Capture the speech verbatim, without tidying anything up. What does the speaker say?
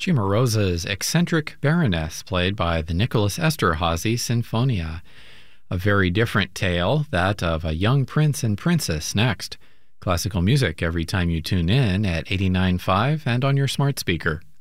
Cimarosa's Eccentric Baroness, played by the Nicholas Esterhazy Sinfonia. A very different tale, that of a young prince and princess, next. Classical music every time you tune in at eighty-nine point five and on your smart speaker.